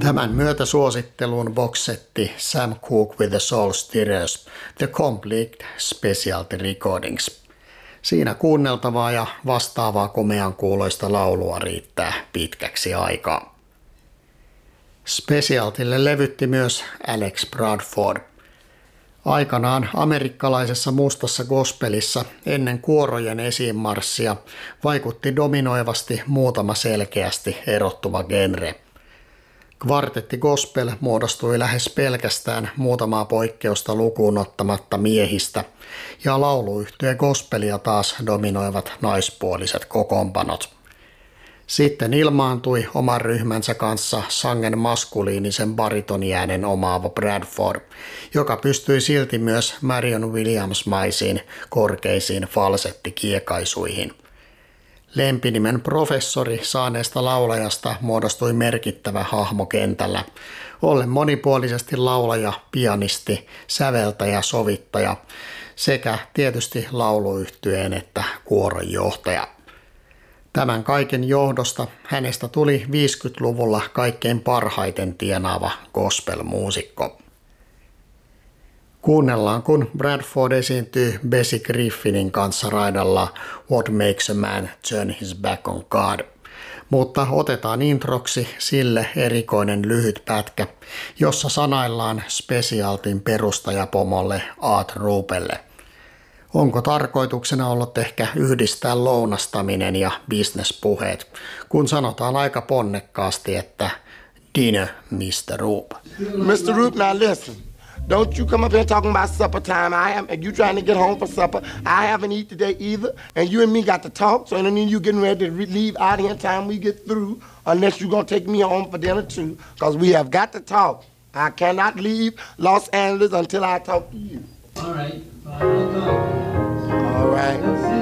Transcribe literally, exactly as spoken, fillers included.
Tämän myötä suositteluun boxsetti Sam Cooke with the Soul Stirrers, The Complete Specialty Recordings. Siinä kuunneltavaa ja vastaavaa komean kuuloista laulua riittää pitkäksi aikaa. Specialtylle levytti myös Alex Bradford. Aikanaan amerikkalaisessa mustassa gospelissa ennen kuorojen esiinmarssia vaikutti dominoivasti muutama selkeästi erottuva genre. Kvartetti gospel muodostui lähes pelkästään muutamaa poikkeusta lukuun ottamatta miehistä, ja lauluyhtye gospelia taas dominoivat naispuoliset kokoonpanot. Sitten ilmaantui oman ryhmänsä kanssa sangen maskuliinisen baritoniäänen omaava Bradford, joka pystyi silti myös Marion Williams-maisiin korkeisiin falsettikiekaisuihin. Lempinimen professori saaneesta laulajasta muodostui merkittävä hahmo kentällä, ollen monipuolisesti laulaja, pianisti, säveltäjä, sovittaja sekä tietysti lauluyhtyeen että kuoron johtaja. Tämän kaiken johdosta hänestä tuli viisikymmentäluvulla kaikkein parhaiten tienaava gospel-muusikko. Kuunnellaan, kun Bradford esiintyy Bessie Griffinin kanssa raidalla What Makes a Man Turn His Back on God. Mutta otetaan introksi sille erikoinen lyhyt pätkä, jossa sanaillaan Specialtyn perustajapomolle Art Rupelle. Onko tarkoituksena ollut ehkä yhdistää lounastaminen ja bisnespuheet, kun sanotaan aika ponnekkaasti, että dinner, mister Rup. mister Rup, now listen. Don't you come up here talking about supper time. I am, you trying to get home for supper. I haven't eaten today either. And you and me got to talk. So then you getting ready to leave out here in time we get through. Unless you're going to take me home for dinner too. Because we have got to talk. I cannot leave Los Angeles until I talk to you. All right. Fine, we'll go. All right.